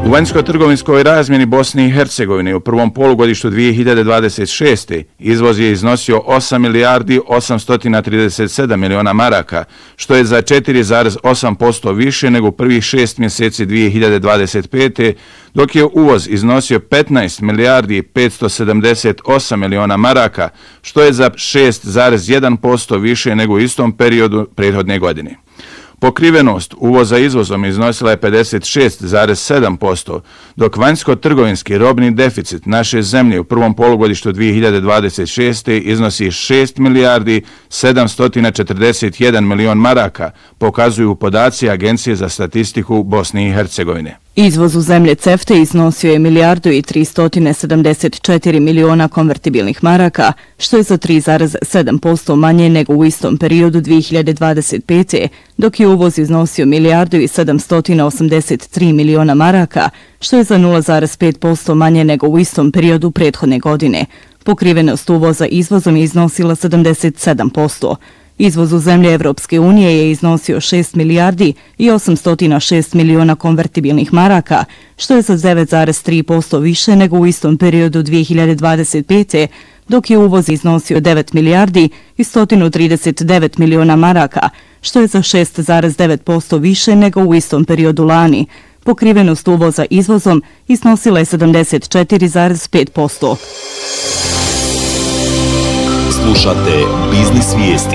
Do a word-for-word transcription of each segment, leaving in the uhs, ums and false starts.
U vanjsko-trgovinskoj razmjeni Bosne i Hercegovine u prvom polugodištu dvije hiljade dvadeset šeste. izvoz je iznosio osam milijardi osamsto trideset sedam miliona maraka, što je za četiri zarez osam posto više nego u prvih šest mjeseci dvije hiljade dvadeset pete. dok je uvoz iznosio petnaest milijardi petsto sedamdeset osam miliona maraka, što je za šest zarez jedan posto više nego u istom periodu prethodne godine. Pokrivenost uvoza izvozom iznosila je pedeset šest zarez sedam posto, dok vanjsko-trgovinski robni deficit naše zemlje u prvom polugodištu dvije hiljade dvadeset šeste. iznosi šest milijardi sedamsto četrdeset jedan milion maraka, pokazuju podaci Agencije za statistiku Bosne i Hercegovine. Izvoz u zemlje CEFTA iznosio je milijardu i tristo sedamdeset četiri miliona konvertibilnih maraka, što je za tri zarez sedam posto manje nego u istom periodu dvije hiljade dvadeset pete. dok je uvoz iznosio milijardu i sedamsto osamdeset tri miliona maraka, što je za nula zarez pet posto manje nego u istom periodu prethodne godine. Pokrivenost uvoza izvozom je iznosila sedamdeset sedam posto. Izvoz u zemlje Evropske unije je iznosio šest milijardi i osamsto šest miliona konvertibilnih maraka, što je za devet zarez tri posto više nego u istom periodu dvije hiljade dvadeset pete. dok je uvoz iznosio devet milijardi i sto trideset devet miliona maraka, što je za šest zarez devet posto više nego u istom periodu lani. Pokrivenost uvoza izvozom iznosila je sedamdeset četiri zarez pet posto. Slušate Biznis vijesti.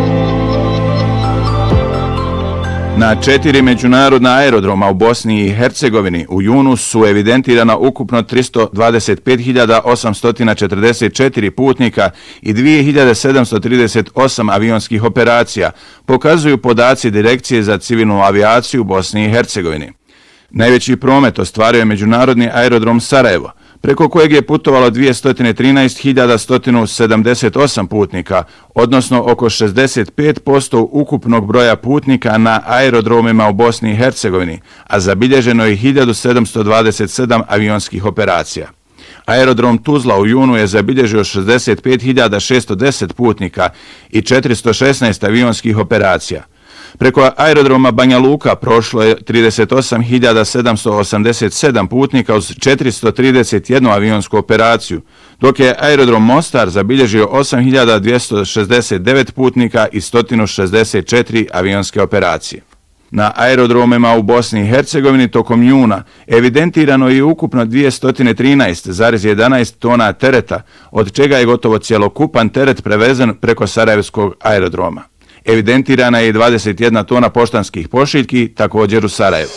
Na četiri međunarodna aerodroma u Bosni i Hercegovini u junu su evidentirana ukupno tristo dvadeset pet hiljada osamsto četrdeset četiri putnika i dvije hiljade sedamsto trideset osam avionskih operacija, pokazuju podaci Direkcije za civilnu avijaciju u Bosni i Hercegovini. Najveći promet ostvario je međunarodni aerodrom Sarajevo, preko kojeg je putovalo dvjesto trinaest hiljada sto sedamdeset osam putnika, odnosno oko šezdeset pet posto ukupnog broja putnika na aerodromima u Bosni i Hercegovini, a zabilježeno je hiljadu sedamsto dvadeset sedam avionskih operacija. Aerodrom Tuzla u junu je zabilježio šezdeset pet hiljada šesto deset putnika i četiristo šesnaest avionskih operacija. Preko aerodroma Banja Luka prošlo je trideset osam hiljada sedamsto osamdeset sedam putnika uz četiristo trideset jednu avionsku operaciju, dok je aerodrom Mostar zabilježio osam hiljada dvjesto šezdeset devet putnika i sto šezdeset četiri avionske operacije. Na aerodromima u Bosni i Hercegovini tokom juna evidentirano je ukupno dvjesto trinaest zarez jedanaest tona tereta, od čega je gotovo cjelokupan teret prevezen preko Sarajevskog aerodroma. Evidentirana je i dvadeset jedna tona poštanskih pošiljki, također u Sarajevu.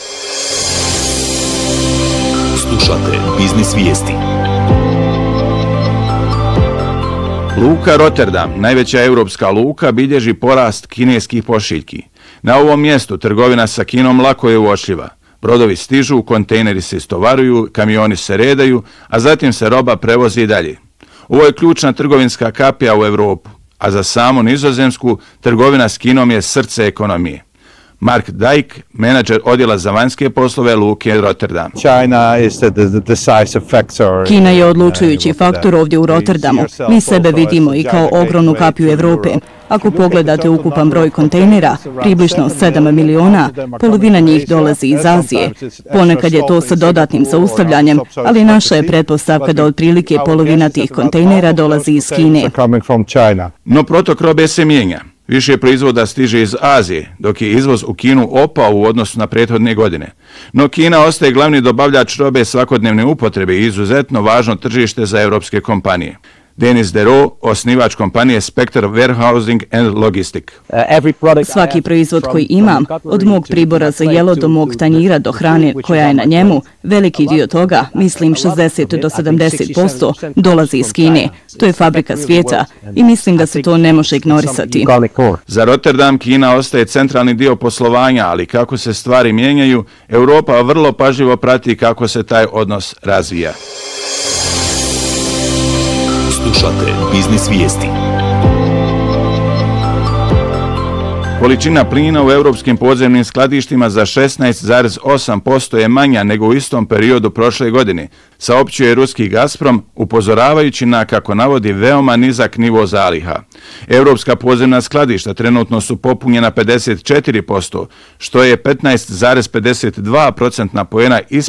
Slušate Biznis vijesti. Luka Rotterdam, najveća europska luka, bilježi porast kineskih pošiljki. Na ovom mjestu trgovina sa Kinom lako je uočljiva. Brodovi stižu, kontejneri se istovaruju, kamioni se redaju, a zatim se roba prevozi dalje. Ovo je ključna trgovinska kapija u Europu, a za samu Nizozemsku trgovina s Kinom je srce ekonomije. Mark Dijk, menadžer odjela za vanjske poslove luke Rotterdam. Kina je odlučujući faktor ovdje u Rotterdamu. Mi sebe vidimo i kao ogromnu kapiju Evrope. Ako pogledate ukupan broj kontejnera, približno sedam miliona, polovina njih dolazi iz Azije. Ponekad je to sa dodatnim zaustavljanjem, ali naša je pretpostavka da otprilike polovina tih kontejnera dolazi iz Kine. No protok robe se mijenja. Više proizvoda stiže iz Azije, dok je izvoz u Kinu opao u odnosu na prethodne godine. No Kina ostaje glavni dobavljač robe svakodnevne upotrebe i izuzetno važno tržište za evropske kompanije. Denis Dero, osnivač kompanije Spectre Warehousing and Logistic. Svaki proizvod koji imam, od mog pribora za jelo do mog tanjira do hrane koja je na njemu, veliki dio toga, mislim šezdeset do sedamdeset posto, dolazi iz Kine. To je fabrika svijeta i mislim da se to ne može ignorisati. Za Rotterdam Kina ostaje centralni dio poslovanja, ali kako se stvari mijenjaju, Europa vrlo pažljivo prati kako se taj odnos razvija. Slušate Biznis vijesti. Količina plina u europskim podzemnim skladištima za šesnaest zarez osam posto je manja nego u istom periodu prošle godine, saopćuje ruski Gazprom, upozoravajući na, kako navodi, veoma nizak nivo zaliha. Europska podzemna skladišta trenutno su popunjena pedeset četiri posto, što je petnaest zarez pedeset dva procentna poena ispod